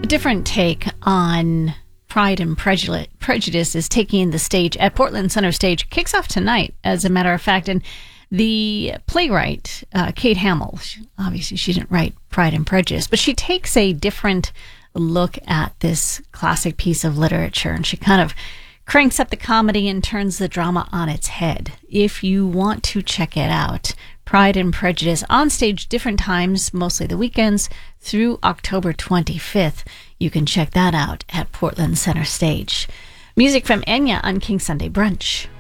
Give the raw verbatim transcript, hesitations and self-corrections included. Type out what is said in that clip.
A different take on Pride and Prejudice, Prejudice is taking the stage at Portland Center Stage. Kicks off tonight, as a matter of fact. And the playwright, uh, Kate Hamill, she, obviously she didn't write Pride and Prejudice, but she takes a different look at this classic piece of literature, and she kind of cranks up the comedy and turns the drama on its head. If you want to check it out, Pride and Prejudice on stage different times, mostly the weekends, through October twenty-fifth. You can check that out at Portland Center Stage. Music from Enya on King Sunday Brunch.